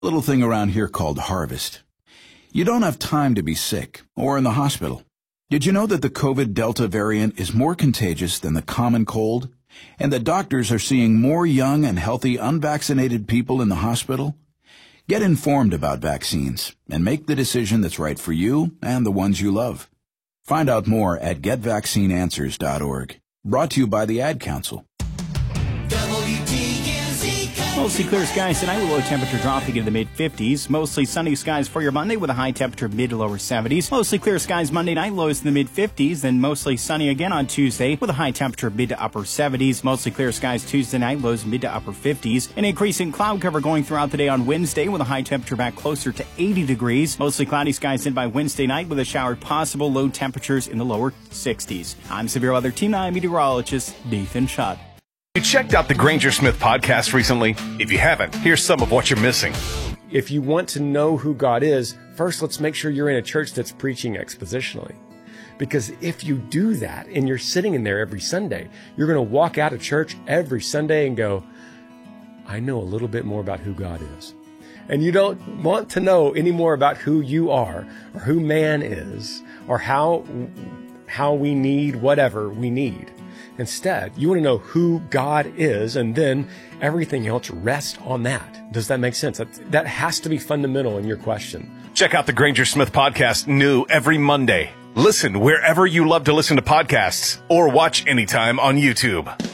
Little thing around here called harvest. You don't have time to be sick or in the hospital. Did you know that the COVID Delta variant is more contagious than the common cold? And that doctors are seeing more young and healthy unvaccinated people in the hospital? Get informed about vaccines and make the decision that's right for you and the ones you love. Find out more at getvaccineanswers.org. Brought to you by the Ad Council. Mostly clear skies tonight with low temperature dropping into the mid-50s. Mostly sunny skies for your Monday with a high temperature mid to lower 70s. Mostly clear skies Monday night, lows in the mid-50s. Then mostly sunny again on Tuesday with a high temperature mid to upper 70s. Mostly clear skies Tuesday night, lows mid to upper 50s. An increase in cloud cover going throughout the day on Wednesday with a high temperature back closer to 80 degrees. Mostly cloudy skies in by Wednesday night with a shower possible, low temperatures in the lower 60s. I'm Severe Weather Team 9 meteorologist Nathan Schutt. You checked out the Granger Smith podcast recently? If you haven't, here's some of what you're missing. If you want to know who God is, first let's make sure you're in a church that's preaching expositionally. Because if you do that and you're sitting in there every Sunday, you're going to walk out of church every Sunday and go, I know a little bit more about who God is. And you don't want to know any more about who you are or who man is or how we need whatever we need. Instead, you want to know who God is, and then everything else rests on that. Does that make sense? That has to be fundamental in your question. Check out the Granger Smith podcast, new every Monday. Listen wherever you love to listen to podcasts, or watch anytime on YouTube.